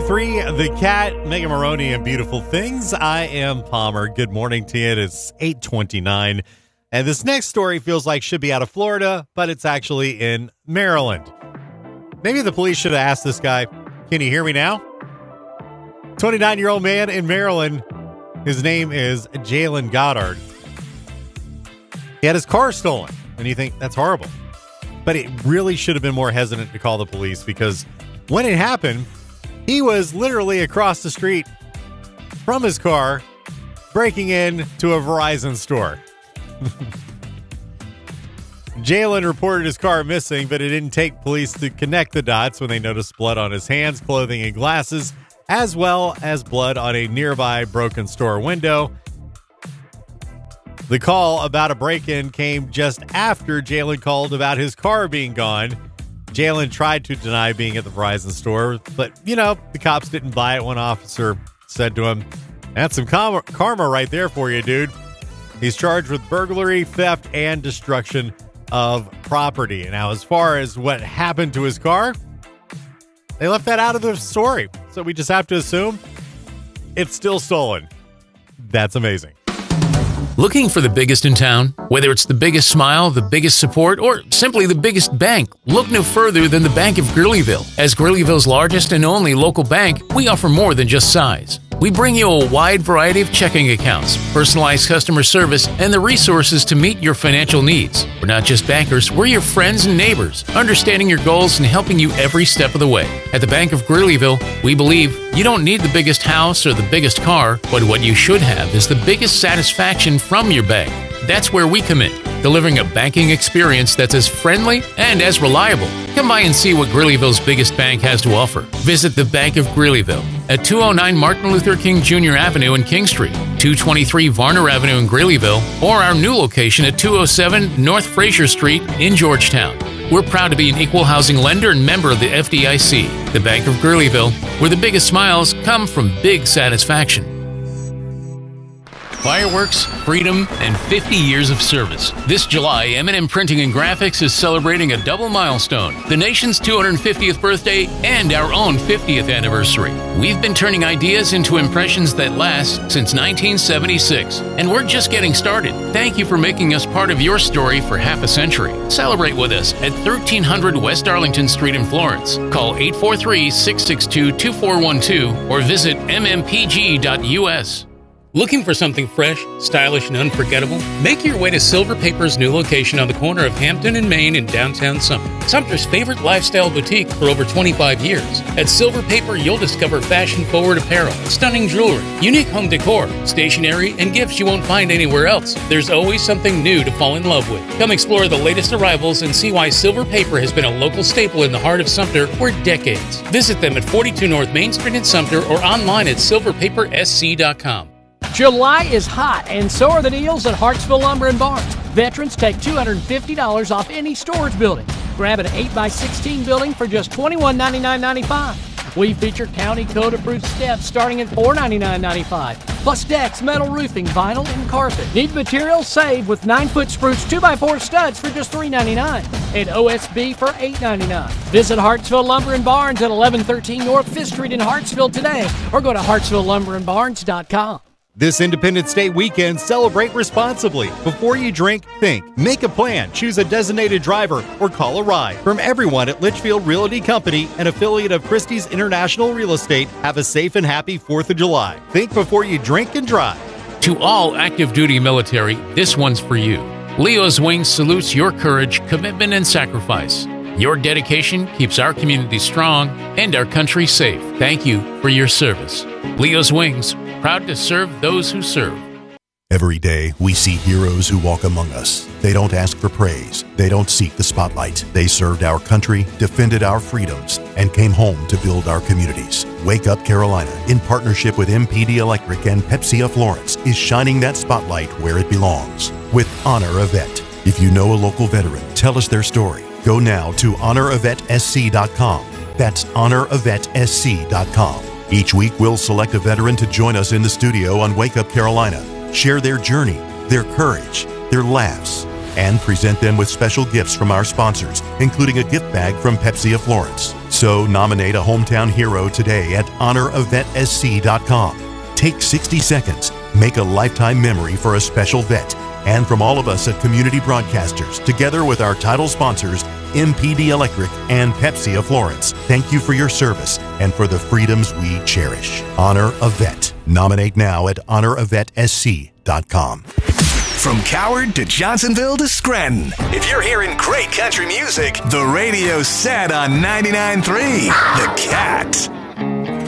98.3, The Cat, Megan Maroney, and Beautiful Things. I am Palmer. Good morning to you. It's 8:29. And this next story feels like should be out of Florida, but it's actually in Maryland. Maybe the police should have asked this guy, can you hear me now? 29-year-old man in Maryland. His name is Jalen Goddard. He had his car stolen. And you think, that's horrible. But it really should have been more hesitant to call the police, because when it happened, he was literally across the street from his car, breaking into a Verizon store. Jalen reported his car missing, but it didn't take police to connect the dots when they noticed blood on his hands, clothing, and glasses, as well as blood on a nearby broken store window. The call about a break-in came just after Jalen called about his car being gone. Jalen tried to deny being at the Verizon store, but, the cops didn't buy it. One officer said to him, that's some karma right there for you, dude. He's charged with burglary, theft, and destruction of property. Now, as far as what happened to his car, they left that out of the story. So we just have to assume it's still stolen. That's amazing. Looking for the biggest in town? Whether it's the biggest smile, the biggest support, or simply the biggest bank, look no further than the Bank of Greeleyville. As Greeleyville's largest and only local bank, we offer more than just size. We bring you a wide variety of checking accounts, personalized customer service, and the resources to meet your financial needs. We're not just bankers, we're your friends and neighbors, understanding your goals and helping you every step of the way. At the Bank of Greeleyville, we believe you don't need the biggest house or the biggest car, but what you should have is the biggest satisfaction from your bank. That's where we come in, delivering a banking experience that's as friendly and as reliable. Come by and see what Greeleyville's biggest bank has to offer. Visit the Bank of Greeleyville at 209 Martin Luther King Jr. Avenue in King Street, 223 Varner Avenue in Greeleyville, or our new location at 207 North Fraser Street in Georgetown. We're proud to be an equal housing lender and member of the FDIC. The Bank of Greeleyville, where the biggest smiles come from big satisfaction. Fireworks, freedom, and 50 years of service. This July, M&M Printing and Graphics is celebrating a double milestone, the nation's 250th birthday and our own 50th anniversary. We've been turning ideas into impressions that last since 1976, and we're just getting started. Thank you for making us part of your story for half a century. Celebrate with us at 1300 West Arlington Street in Florence. Call 843-662-2412 or visit mmpg.us. Looking for something fresh, stylish, and unforgettable? Make your way to Silver Paper's new location on the corner of Hampton and Main in downtown Sumter. Sumter's favorite lifestyle boutique for over 25 years. At Silver Paper, you'll discover fashion-forward apparel, stunning jewelry, unique home decor, stationery, and gifts you won't find anywhere else. There's always something new to fall in love with. Come explore the latest arrivals and see why Silver Paper has been a local staple in the heart of Sumter for decades. Visit them at 42 North Main Street in Sumter or online at silverpapersc.com. July is hot, and so are the deals at Hartsville Lumber and Barns. Veterans take $250 off any storage building. Grab an 8x16 building for just $21.99.95. We feature county code-approved steps starting at $499.95. Plus decks, metal roofing, vinyl, and carpet. Need materials? Save with 9-foot spruce 2x4 studs for just $399 and OSB for $899. Visit Hartsville Lumber and Barns at 1113 North 5th Street in Hartsville today, or go to hartsvillelumberandbarns.com. This Independence Day weekend, celebrate responsibly. Before you drink, think. Make a plan. Choose a designated driver or call a ride. From everyone at Litchfield Realty Company, an affiliate of Christie's International Real Estate, have a safe and happy 4th of July. Think before you drink and drive. To all active duty military, this one's for you. Leo's Wings salutes your courage, commitment, and sacrifice. Your dedication keeps our community strong and our country safe. Thank you for your service. Leo's Wings, proud to serve those who serve. Every day, we see heroes who walk among us. They don't ask for praise. They don't seek the spotlight. They served our country, defended our freedoms, and came home to build our communities. Wake Up Carolina, in partnership with MPD Electric and Pepsi of Florence, is shining that spotlight where it belongs with Honor a Vet. If you know a local veteran, tell us their story. Go now to honoravetSC.com. That's honoravetSC.com. Each week, we'll select a veteran to join us in the studio on Wake Up Carolina. Share their journey, their courage, their laughs, and present them with special gifts from our sponsors, including a gift bag from Pepsi of Florence. So nominate a hometown hero today at honorovetvetsc.com. Take 60 seconds, make a lifetime memory for a special vet. And from all of us at Community Broadcasters, together with our title sponsors, MPD Electric and Pepsi of Florence, thank you for your service and for the freedoms we cherish. Honor a Vet. Nominate now at honorovetvetsc.com. From Coward to Johnsonville to Scranton, if you're hearing great country music, the radio's set on 99.3 The Cat.